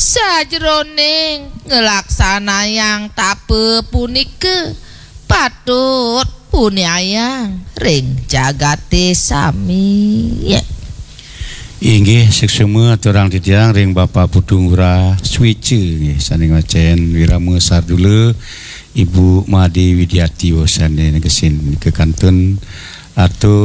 sajroning ngelaksanayang tape punike patut punyayang ring jagate sami ya. Inggih seksema turang titiang ring Bapak Pudungura Swice nggih saning ngocen wirama sardula Ibu Made Widiati wasane negesin ke kantun atau